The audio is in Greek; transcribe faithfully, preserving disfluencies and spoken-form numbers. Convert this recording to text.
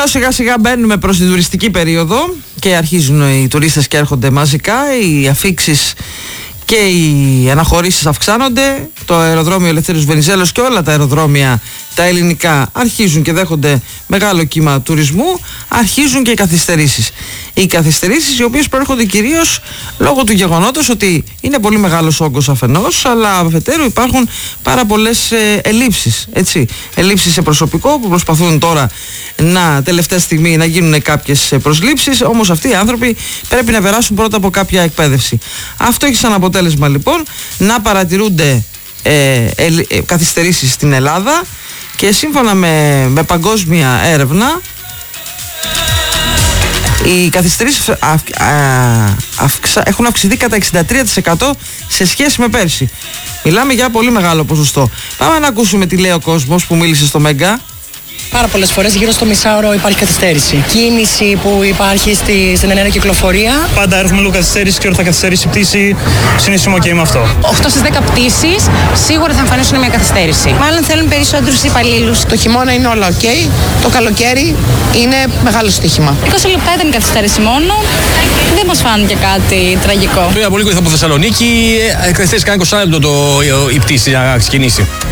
Ενώ σιγά σιγά μπαίνουμε προς την τουριστική περίοδο και αρχίζουν οι τουρίστες και έρχονται μαζικά, οι αφίξεις και οι αναχωρήσεις αυξάνονται. Το αεροδρόμιο Ελευθέριος Βενιζέλος και όλα τα αεροδρόμια τα ελληνικά αρχίζουν και δέχονται μεγάλο κύμα τουρισμού. Αρχίζουν και οι καθυστερήσεις. Οι καθυστερήσεις οι οποίες προέρχονται κυρίως λόγω του γεγονότος ότι είναι πολύ μεγάλος όγκος αφενός, αλλά αφετέρου υπάρχουν πάρα πολλές ε, ελλείψεις. Έτσι. Ελλείψεις σε προσωπικό που προσπαθούν τώρα να τελευταία στιγμή να γίνουν κάποιες προσλήψεις. Όμως αυτοί οι άνθρωποι πρέπει να περάσουν πρώτα από κάποια εκπαίδευση. Αυτό έχει σαν αποτέλεσμα λοιπόν να παρατηρούνται ε, ε, ε, καθυστερήσεις στην Ελλάδα και σύμφωνα με, με παγκόσμια έρευνα οι καθυστερήσεις αυ, α, αυξα, έχουν αυξηθεί κατά εξήντα τρία τοις εκατό σε σχέση με πέρσι. Μιλάμε για πολύ μεγάλο ποσοστό. Πάμε να ακούσουμε τι λέει ο κόσμος που μίλησε στο Μέγκα. Πάρα πολλές φορές γύρω στο μισάωρο υπάρχει καθυστέρηση. Κίνηση που υπάρχει στη, στην ενέργεια κυκλοφορία. Πάντα έχουμε λίγο καθυστέρηση και όταν θα καθυστερήσει η πτήση, συνήθως και με αυτό. οκτώ στις δέκα πτήσεις σίγουρα θα εμφανίσουν μια καθυστέρηση. Μάλλον θέλουν περισσότερους υπαλλήλους. Το χειμώνα είναι όλα οκ. Το καλοκαίρι είναι μεγάλο στοίχημα. είκοσι λεπτά ήταν η καθυστέρηση μόνο. Δεν μας φάνηκε κάτι τραγικό. Πριν από λίγο ήρθα από Θεσσαλονίκη. Καθυστέρησε κανένα είκοσι λεπτό η πτήση να ξεκινήσει.